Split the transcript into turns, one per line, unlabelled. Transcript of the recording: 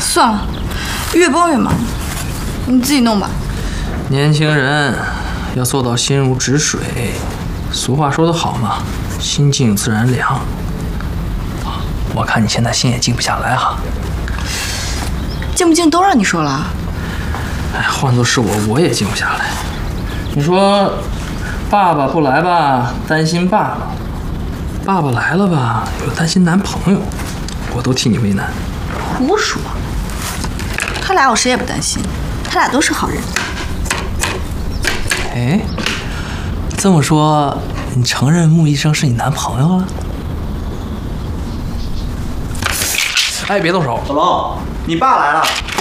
算了，越帮越忙，你自己弄吧。
年轻人要做到心如止水，俗话说得好嘛，心静自然凉。我看你现在心也静不下来哈。
静不静都让你说了。
哎，换做是我也静不下来。你说，爸爸不来吧，担心爸爸；爸爸来了吧，又担心男朋友，我都替你为难。
胡说，他俩我谁也不担心，他俩都是好人。
哎，这么说，你承认穆医生是你男朋友了？哎，别动手！
小龙，你爸来了。